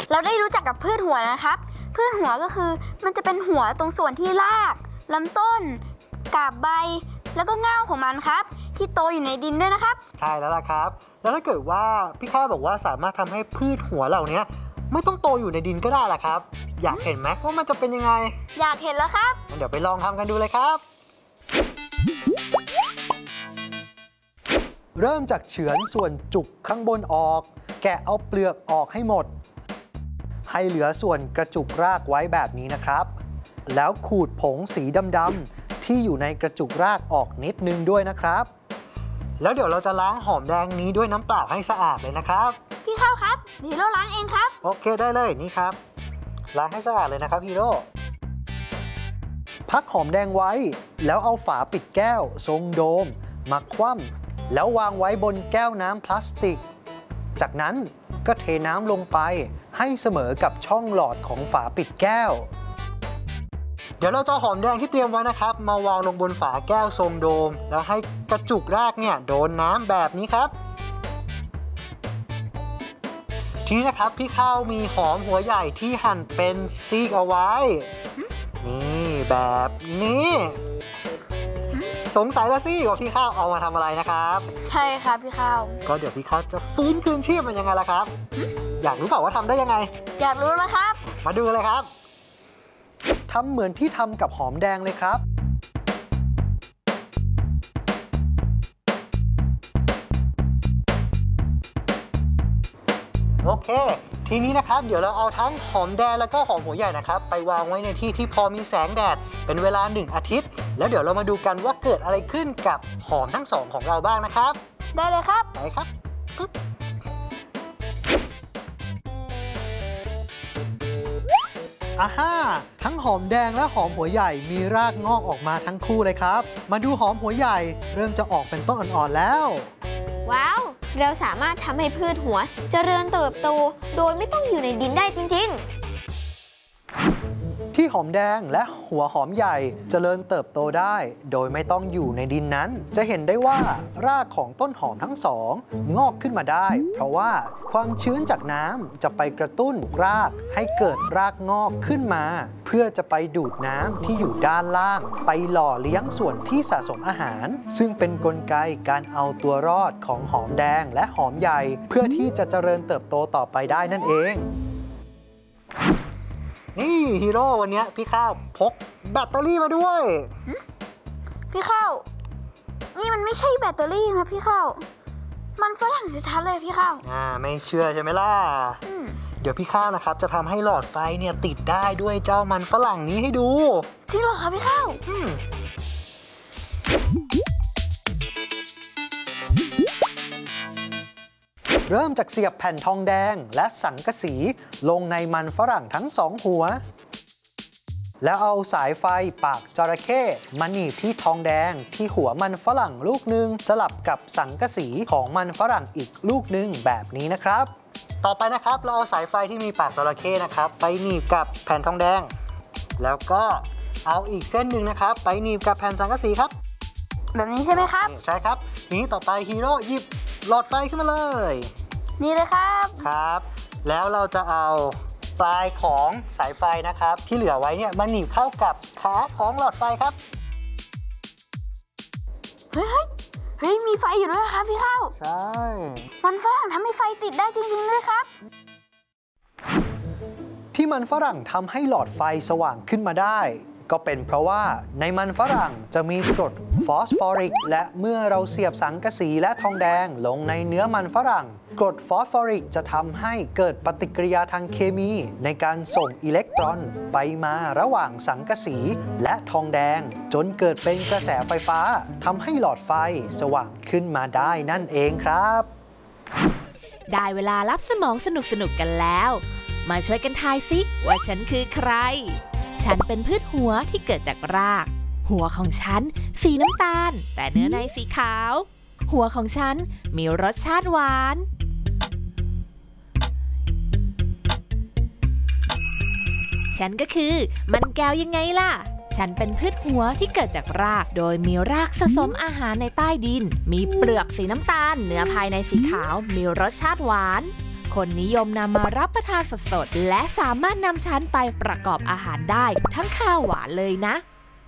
เราได้รู้จักกับพืชหัวนะครับพืชหัวก็คือมันจะเป็นหัวตรงส่วนที่รากลำต้นกาบใบแล้วก็เง่าของมันครับที่โตอยู่ในดินด้วยนะครับใช่แล้วล่ะครับแล้วถ้าเกิดว่าพี่ข้าบอกว่าสามารถทำให้พืชหัวเหล่านี้ไม่ต้องโตอยู่ในดินก็ได้ล่ะครับอยากเห็นไหมว่ามันจะเป็นยังไงอยากเห็นแล้วครับงั้นเดี๋ยวไปลองทำกันดูเลยครับเริ่มจากเฉือนส่วนจุกข้างบนออกแกะเอาเปลือกออกให้หมดให้เหลือส่วนกระจุกรากไว้แบบนี้นะครับแล้วขูดผงสีดำๆที่อยู่ในกระจุกรากออกนิดนึงด้วยนะครับแล้วเดี๋ยวเราจะล้างหอมแดงนี้ด้วยน้ำเปล่าให้สะอาดเลยนะครับพี่ข้าวครับฮีโร่ล้างเองครับโอเคได้เลยนี่ครับล้างให้สะอาดเลยนะครับฮีโร่พักหอมแดงไว้แล้วเอาฝาปิดแก้วทรงโดมมาคว่ำแล้ววางไว้บนแก้วน้ำพลาสติกจากนั้นก็เทน้ำลงไปให้เสมอกับช่องหลอดของฝาปิดแก้วเดี๋ยวเราจะหอมแดงที่เตรียมไว้นะครับมาวางลงบนฝาแก้วทรงโดมแล้วให้กระจุกรากเนี่ยโดนน้ำแบบนี้ครับทีนี้นะครับพี่ข้าวมีหอมหัวใหญ่ที่หั่นเป็นซีกเอาไว้นี่แบบนี้สงสัยแล้วสิว่าพี่ข้าวเอามาทำอะไรนะครับใช่ครับพี่ข้าวก็เดี๋ยวพี่ข้าวจะฟื้นคืนชีพมันยังไงล่ะครับอยากรู้เปล่าว่าทำได้ยังไงอยากรู้แล้วครับมาดูเลยครับทำเหมือนที่ทำกับหอมแดงเลยครับโอเคทีนี้นะครับเดี๋ยวเราเอาทั้งหอมแดงแล้วก็หอมหัวใหญ่นะครับไปวางไว้ในที่ที่พอมีแสงแดดเป็นเวลา1 อาทิตย์แล้วเดี๋ยวเรามาดูกันว่าเกิดอะไรขึ้นกับหอมทั้ง2ของเราบ้างนะครับได้เลยครับไปครับอ่าฮ่าทั้งหอมแดงและหอมหัวใหญ่มีรากงอกออกมาทั้งคู่เลยครับมาดูหอมหัวใหญ่เริ่มจะออกเป็นต้นอ่อนๆแล้วว้าวเราสามารถทำให้พืชหัวเจริญเติบโตโดยไม่ต้องอยู่ในดินได้จริงๆที่หอมแดงและหัวหอมใหญ่เจริญเติบโตได้โดยไม่ต้องอยู่ในดินนั้นจะเห็นได้ว่ารากของต้นหอมทั้งสองงอกขึ้นมาได้เพราะว่าความชื้นจากน้ำจะไปกระตุ้นรากให้เกิดรากงอกขึ้นมาเพื่อจะไปดูดน้ำที่อยู่ด้านล่างไปหล่อเลี้ยงส่วนที่สะสมอาหารซึ่งเป็นกลไกการเอาตัวรอดของหอมแดงและหอมใหญ่เพื่อที่จะเจริญเติบโตต่อไปได้นั่นเองนี่ฮีโร่วันนี้พี่ข้าวพกแบตเตอรี่มาด้วยพี่ข้าวนี่มันไม่ใช่แบตเตอรี่นะพี่ข้าวมันฝรั่งชัดๆเลยพี่ข้าวไม่เชื่อใช่ไหมล่ะเดี๋ยวพี่ข้าวนะครับจะทำให้หลอดไฟเนี่ยติดได้ด้วยเจ้ามันฝรั่งนี้ให้ดูจริงเหรอคะพี่ข้าวเริ่มจากเสียบแผ่นทองแดงและสังกะสีลงในมันฝรั่งทั้ง2 หัวแล้วเอาสายไฟปากจระเข้มาหนีบที่ทองแดงที่หัวมันฝรั่งลูกหนึ่งสลับกับสังกะสีของมันฝรั่งอีกลูกหนึ่งแบบนี้นะครับต่อไปนะครับเราเอาสายไฟที่มีปากจระเข้นะครับไปหนีบกับแผ่นทองแดงแล้วก็เอาอีกเส้นหนึ่งนะครับไปหนีบกับแผ่นสังกะสีครับแบบนี้ใช่ไหมครับใช่ครับนี้ต่อไปฮีโร่หยิบหลอดไฟขึ้นมาเลยนี่เลยครับครับแล้วเราจะเอาปลายของสายไฟนะครับที่เหลือไว้เนี่ยมาหนีบเข้ากับขาของหลอดไฟครับเฮ้ยมีไฟอยู่ด้วยครับพี่ข้าวใช่มันฝรั่งทำให้ไฟติดได้จริงๆด้วยครับที่มันฝรั่งทำให้หลอดไฟสว่างขึ้นมาได้ก็เป็นเพราะว่าในมันฝรั่งจะมีกรดฟอสฟอริกและเมื่อเราเสียบสังกะสีและทองแดงลงในเนื้อมันฝรั่งกรดฟอสฟอริกจะทำให้เกิดปฏิกิริยาทางเคมีในการส่งอิเล็กตรอนไปมาระหว่างสังกะสีและทองแดงจนเกิดเป็นกระแสไฟฟ้าทำให้หลอดไฟสว่างขึ้นมาได้นั่นเองครับได้เวลารับสมองสนุกกันแล้วมาช่วยกันทายซิว่าฉันคือใครฉันเป็นพืชหัวที่เกิดจากรากหัวของฉันสีน้ำตาลแต่เนื้อในสีขาวหัวของฉันมีรสชาติหวานฉันก็คือมันแก้วยังไงล่ะฉันเป็นพืชหัวที่เกิดจากรากโดยมีรากสะสมอาหารในใต้ดินมีเปลือกสีน้ำตาลเนื้อภายในสีขาวมีรสชาติหวานคนนิยมนำมารับประทานสดๆและสามารถนำชั้นไปประกอบอาหารได้ทั้งข้าวหวานเลยนะ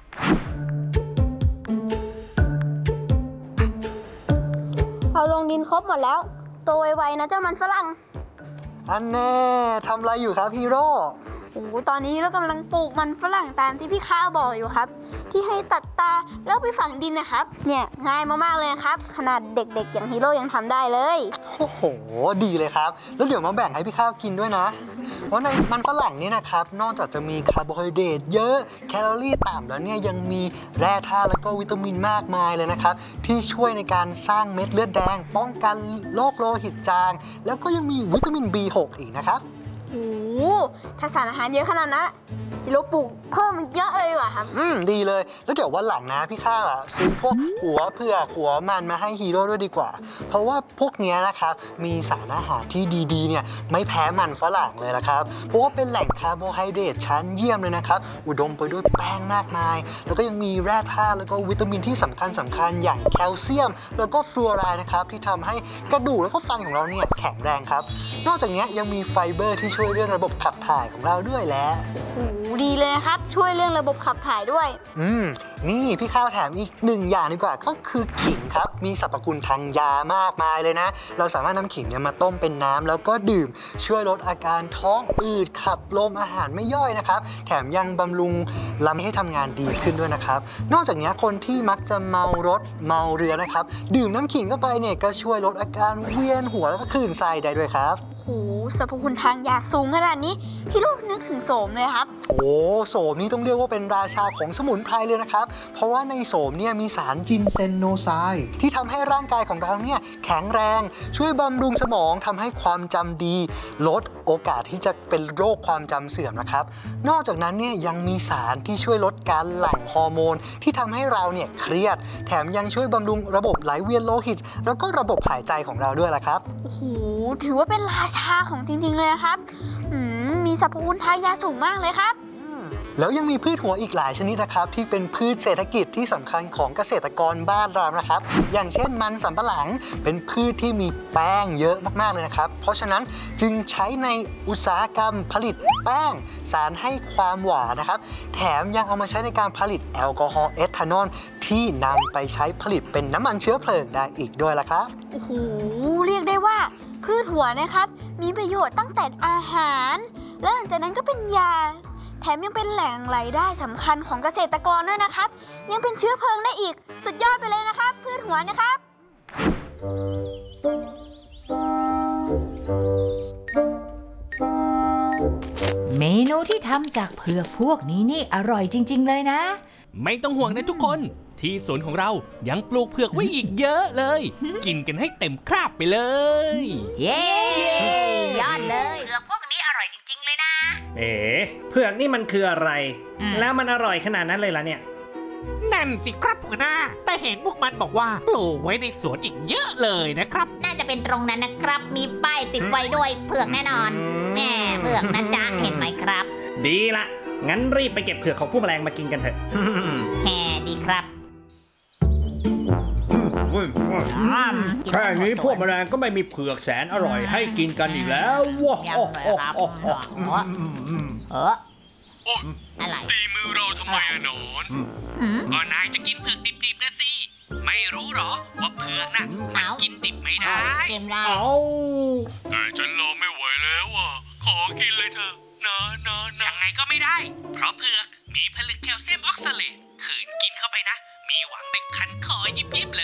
เอาลงดินครบหมดแล้วโตไวๆนะเจ้ามันฝรั่งอันแน่ทำอะไรอยู่ครับฮีโร่โอ้โหตอนนี้เรากำลังปลูกมันฝรั่งตามที่พี่ข้าวบอกอยู่ครับ ที่ให้ตัดตาแล้วไปฝังดินนะครับ เนี่ยง่ายมากๆเลยครับ ขนาดเด็กๆอย่างฮีโร่ยังทำได้เลยโอ้โหดีเลยครับแล้วเดี๋ยวมาแบ่งให้พี่ข้าวกินด้วยนะเพราะในมันฝรั่งนี่นะครับนอกจากจะมีคาร์โบไฮเดรตเยอะแคลอรี่ต่ำแล้วเนี่ยยังมีแร่ธาตุแล้วก็วิตามินมากมายเลยนะครับที่ช่วยในการสร้างเม็ดเลือดแดงป้องกันโรคโลหิตจางแล้วก็ยังมีวิตามิน B6 อีกนะครับโอ้โหถ้าสารอาหารเยอะขนาดนั้นฮีโร่ปลูกเพิ่มอีกเยอะเลยดีกว่าครับดีเลยแล้วเดี๋ยววันหลังนะพี่ข้าวซื้อพวกหัวเผือกหัวมันมาให้ฮีโร่ด้วยดีกว่าเพราะว่าพวกเนี้ยนะครับมีสารอาหารที่ดีๆเนี่ยไม่แพ้มันฝรั่งเลยนะครับเพราะว่าเป็นแหล่งคาร์โบไฮเดรตชั้นเยี่ยมเลยนะครับอุดมไปด้วยแป้งมากมายแล้วก็ยังมีแร่ธาตุแล้วก็วิตามินที่สำคัญอย่างแคลเซียมแล้วก็ฟลูออไรด์นะครับที่ทำให้กระดูกแล้วก็ฟันของเราเนี่ยแข็งแรงครับนอกจากนี้ยังมีไฟเบอร์ที่ช่วยเรื่องระบบขับถ่ายของเราด้วยแหละโอ้โหดีเลยนะครับช่วยเรื่องระบบขับถ่ายด้วยนี่พี่ข้าวแถมอีก1อย่างดีกว่าก็คือขิงครับมีสรรพคุณทางยามากมายเลยนะเราสามารถนำขิงเนี่ยมาต้มเป็นน้ำแล้วก็ดื่มช่วยลดอาการท้องอืดขับลมอาหารไม่ย่อยนะครับแถมยังบำรุงลำให้ทำงานดีขึ้นด้วยนะครับนอกจากนี้คนที่มักจะเมารถเมาเรือนะครับดื่มน้ำขิงเข้าไปเนี่ยก็ช่วยลดอาการเวียนหัวแล้วก็คลื่นไส้ได้ด้วยครับโอ้โหสรรพคุณทางยาสูงขนาดนี้พี่ลูกนึกถึงโสมเลยครับโอ้โสมนี่ต้องเรียกว่าเป็นราชาของสมุนไพรเลยนะครับเพราะว่าในโสมเนี่ยมีสารจินเซนโนไซด์ที่ทำให้ร่างกายของเราเนี่ยแข็งแรงช่วยบำรุงสมองทำให้ความจำดีลดโอกาสที่จะเป็นโรคความจำเสื่อมนะครับนอกจากนั้นเนี่ยยังมีสารที่ช่วยลดการหลั่งฮอร์โมนที่ทำให้เราเนี่ยเครียดแถมยังช่วยบำรุงระบบไหลเวียนโลหิตแล้วก็ระบบหายใจของเราด้วยล่ะครับโอ้โหถือว่าเป็นราชาของจริงๆเลยครับมีสรรพคุณทางยาสูงมากเลยครับแล้วยังมีพืชหัวอีกหลายชนิดนะครับที่เป็นพืชเศรษฐกิจที่สำคัญของเกษตรกรบ้านเรานะครับอย่างเช่นมันสำปะหลังเป็นพืชที่มีแป้งเยอะมากๆเลยนะครับเพราะฉะนั้นจึงใช้ในอุตสาหกรรมผลิตแป้งสารให้ความหวานนะครับแถมยังเอามาใช้ในการผลิตแอลกอฮอล์เอทานอลที่นำไปใช้ผลิตเป็นน้ำมันเชื้อเพลิงได้อีกด้วยล่ะครับโอ้โหเรียกได้ว่าพืชหัวนะครับมีประโยชน์ตั้งแต่อาหารและหลังจากนั้นก็เป็นยาแถมยังเป็นแหล่งรายได้สำคัญของเกษตรกรด้วยนะครับยังเป็นเชื้อเพลิงได้อีกสุดยอดไปเลยนะครับพืชหัวนะครับเมนูที่ทำจากเผือกพวกนี้นี่อร่อยจริงๆเลยนะไม่ต้องห่วงนะทุกคนที่สวนของเรายังปลูกเผือกไว้อีกเยอะเลย กินกันให้เต็มคราบไปเลยเย้ยอดเลยเผือกพวกนี้อร่อยจริงๆเลยนะเอ๋เผือกนี่มันคืออะไร แล้วมันอร่อยขนาดนั้นเลยล่ะเนี่ยนั่นสิครับหัวหน้าแต่เห็นพวกมันบอกว่าปลูกไว้ในสวนอีกเยอะเลยนะครับน่าจะเป็นตรงนั้นนะครับ มีป้ายติดไว้ด้วยเผือกแน่นอนแหมเผือกนะจ๊ะเห็นไหมครับดีละงั้นรีบไปเก็บเผือกของผู้แมลงมากินกันเถอะแฮดีครับแค่นี้พวกแมลงก็ไม่มีเผือกแสนอร่อยให้กินกันอีกแล้วว้ายังเลยครับอะไรตีมือเราทำไมอะหนอนก็นายจะกินเผือกดิบๆนะสิไม่รู้หรอว่าเผือกน่ะมันกินดิบไม่ได้เกมได้เอาแต่ฉันรอไม่ไหวแล้วอ่ะขอกินเลยเถอะนะยังไงก็ไม่ได้ เพราะเผือกมีผลึกแคลเซียมออกซาเลตขืนกินเข้าไปนะมีหวังได้คันคอยิบๆเลย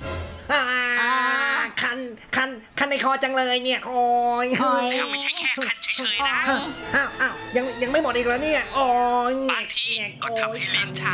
คันในคอจังเลยเนี่ย โอ้ยแล้วไม่ใช่แค่คันเฉยๆนะอ้าวยังไม่หมดอีกแล้วเนี่ย โอ้ยบางทีก็ทำให้ลิ้นชา